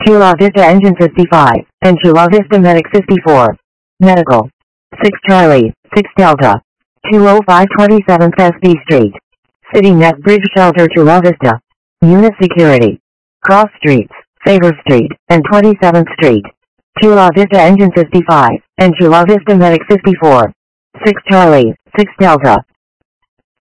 Chula Vista Engine 55, and Chula Vista Medic 54. Medical. 6 Charlie, 6 Delta. 205 27th SB Street. City Net Bridge Shelter Chula Vista. Unit Security. Cross Streets, Favor Street, and 27th Street. Chula Vista Engine 55, and Chula Vista Medic 54. 6 Charlie, 6 Delta.